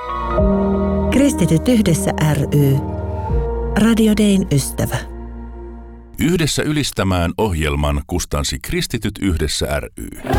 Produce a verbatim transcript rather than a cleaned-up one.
Kristityt yhdessä ry. Radio Dayn ystävä. Yhdessä ylistämään ohjelman kustansi Kristityt yhdessä ry.